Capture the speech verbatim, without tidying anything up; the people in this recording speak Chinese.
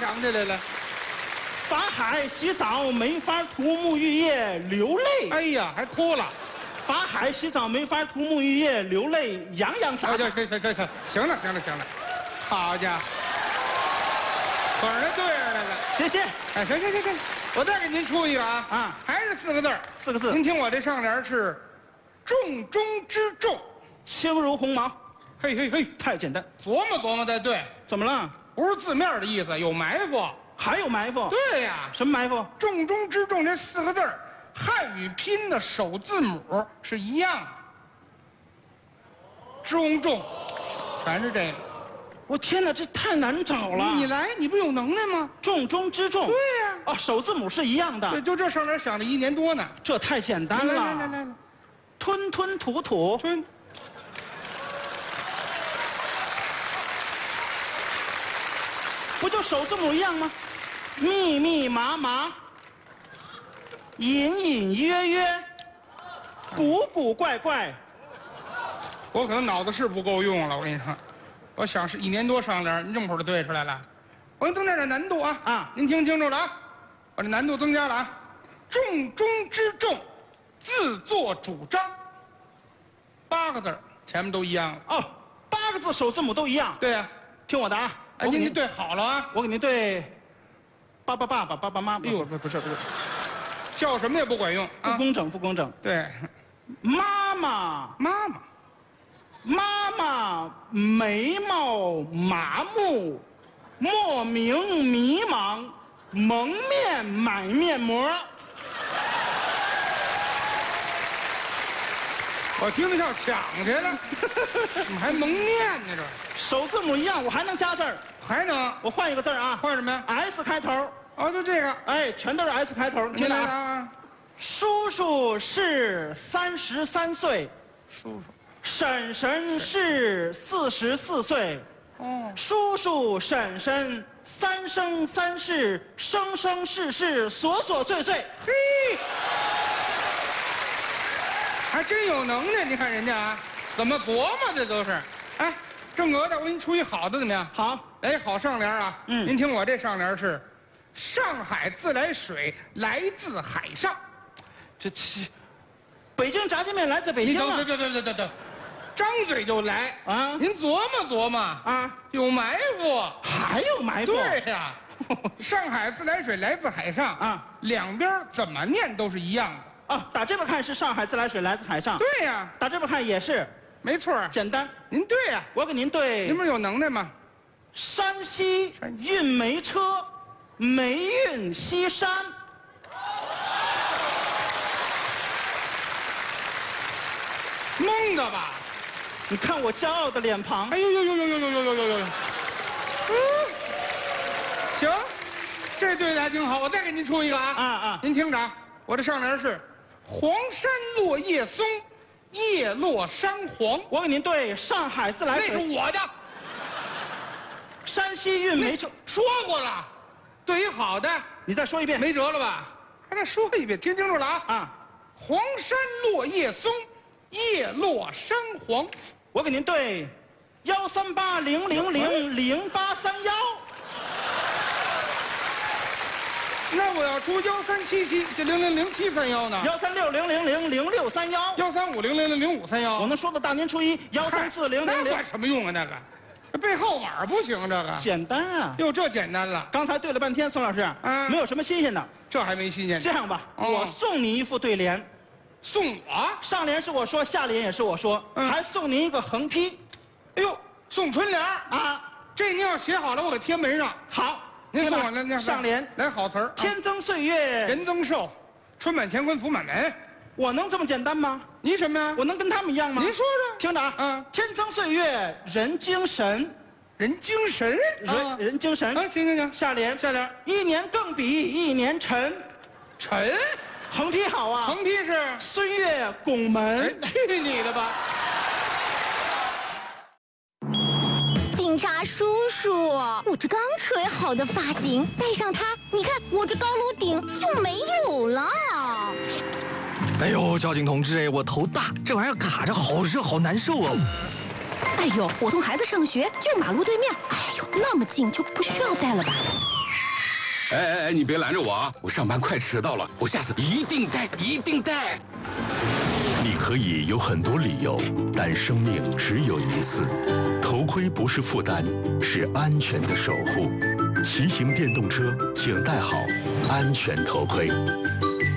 想起来了。 法海洗澡没法涂沐浴液流泪。 哎呀，还哭了。 法海洗澡没法涂沐浴液流泪，洋洋洒洒。 行行行行行，行了行了行了，好家伙，本儿对上来了。 谢谢。 哎，行行行行，我再给您出一个啊啊，还是四个字儿， 四个字。 您听我这上联是“重中之重”， 轻如鸿毛。 嘿嘿嘿， 太简单， 琢磨琢磨才对。 怎么了？ 不是字面的意思，有埋伏。 还有埋伏？ 对呀， 什么埋伏？ 重中之重这四个字儿，汉语拼音的首字母是一样的。中重，全是这个。 我天哪，这太难找了！ 你来，你不有能耐吗？ 重中之重。 对呀。 哦，首字母是一样的。 对，就这上联想了一年多呢。 这太简单了。 来来来来来， 吞吞吐吐。 吞。 不就首字母一样吗？密密麻麻，隐隐约约，古古怪怪。 我可能脑子是不够用了，我跟你说，我想是一年多上联，您这么会儿就对出来了。我给你增加点难度啊啊！您听清楚了啊，我这难度增加了啊。重中之重，自作主张。八个字前面都一样了哦，八个字首字母都一样。 对呀， 听我的啊。 哎，您您对好了啊！ 我给您对，爸爸爸爸爸爸妈妈。 哎呦，不不是不是，叫什么也不管用， 不工整不工整。 对， 妈妈妈妈， 妈妈眉毛麻木，莫名迷茫，蒙面买面膜。 我听着像抢去了，怎么还蒙面呢？这首字母一样，我还能加字儿， 还能？ 我换一个字儿啊， 换什么呀 ？S 开头。 哦，就这个， 哎，全都是 S 开头。听着啊，叔叔是三十三岁， 叔叔， 婶婶是四十四岁。哦，叔叔婶婶三生三世，生生世世，琐琐碎碎。 嘿。还真有能耐，你看人家啊，怎么琢磨这都是。哎，正格的，我给你出一好的怎么样？ 好， 哎，好上联啊。嗯，您听我这上联是：上海自来水来自海上。 这这，北京炸酱面来自北京啊！ 对对对对对对，张嘴就来啊！您琢磨琢磨啊，有埋伏， 还有埋伏。 对呀，上海自来水来自海上啊，两边怎么念都是一样的。 啊，打这边看是上海自来水来自海上。 对呀， 打这边看也是， 没错， 简单。 您对呀， 我给您对。 您不是有能耐吗？ 山西运煤车，煤运西山。 蒙的吧？ 你看我骄傲的脸庞。 哎呦呦呦呦呦呦呦呦呦呦！嗯，行，这对的还挺好。我再给您出一个啊啊啊！您听着啊。我这上联是“黄山落叶松，叶落山黄”。 我给您对上海自来水。 那是我的。 山西运煤车说过了，对于好的， 你再说一遍。 没辙了吧？还再说一遍，听清楚了啊！啊，黄山落叶松，叶落山黄。 我给您对幺三八零零零零八三幺。 那我要出幺三七七这零零零七三幺呢？ 幺三六零零零零六三幺， 幺三五零零零零五三幺。 我能说到大年初一幺三四零零零。 那管什么用啊？那个，这背号码不行，这个简单啊。 哟，这简单了。 刚才对了半天，宋老师，嗯，没有什么新鲜的。 这还没新鲜。 这样吧，我送你一副对联。 送我？ 上联是我说，下联也是我说，还送您一个横批。 哎呦，送春联啊！这您要写好了，我给贴门上。 好。 您送我那上联来好词儿， 天增岁月人增寿，春满乾坤福满门。 我能这么简单吗？ 你什么呀？ 我能跟他们一样吗？ 您说说， 听着啊，嗯，天增岁月人精神， 人精神， 人人精神。 啊，行行行， 下联下联， 一年更比一年沉， 沉。 横批好啊， 横批是孙越拱门。 去你的吧！ 警察叔叔，我这刚吹好的发型，戴上它，你看我这高楼顶就没有了。 哎呦，交警同志，我头大，这玩意儿卡着，好热，好难受啊！ 哎呦，我送孩子上学就马路对面，哎呦，那么近就不需要戴了吧？ 哎哎哎，你别拦着我啊！我上班快迟到了，我下次一定戴，一定戴。 你可以有很多理由，但生命只有一次。头盔不是负担，是安全的守护。骑行电动车，请戴好安全头盔。